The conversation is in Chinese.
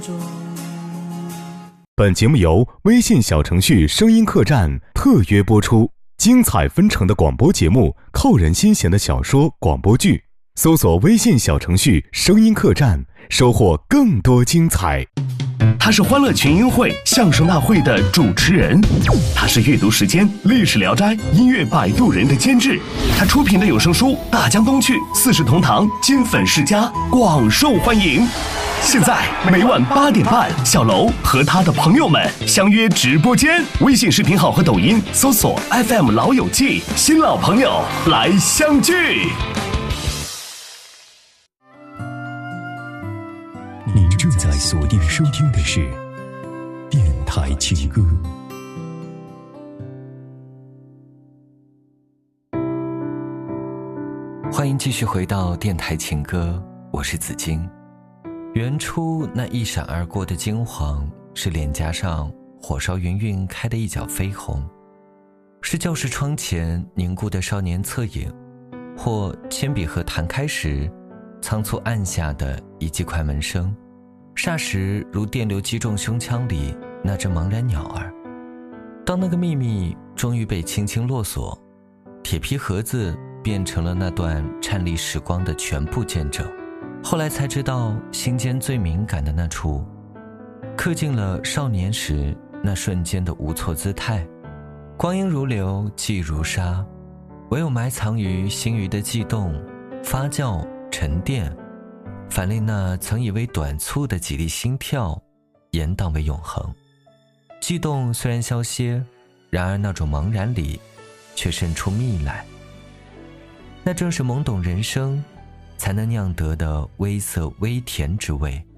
本节目由微信小程序声音客栈特约播出，精彩纷呈的广播节目，扣人心弦的小说广播剧，搜索微信小程序声音客栈，收获更多精彩。 他是欢乐群英会相声大会的主持人，他是阅读时间历史聊斋音乐摆渡人的监制，他出品的有声书《大江东去》四世同堂金粉世家广受欢迎。现在每晚8点半，小楼和他的朋友们相约直播间，微信视频号和抖音搜索 FM 老友记，新老朋友来相聚。 您正在锁定收听的是电台情歌。 欢迎继续回到电台情歌，我是紫荆。原初那一闪而过的金黄，是脸颊上火烧云云开的一角绯红，是教室窗前凝固的少年侧影，或铅笔盒弹开时仓促按下的一记快门声，霎时如电流击中胸腔里那只茫然鸟儿。当那个秘密终于被轻轻落锁，铁皮盒子变成了那段颤栗时光的全部见证。后来才知道，心间最敏感的那处，刻进了少年时那瞬间的无措姿态。光阴如流，记忆如沙，唯有埋藏于心余的悸动发酵沉淀，反令那曾以为短促的几粒心跳延宕为永恒。悸动虽然消歇，然而那种茫然里却渗出蜜来，那正是懵懂人生才能酿得的微涩微甜之味。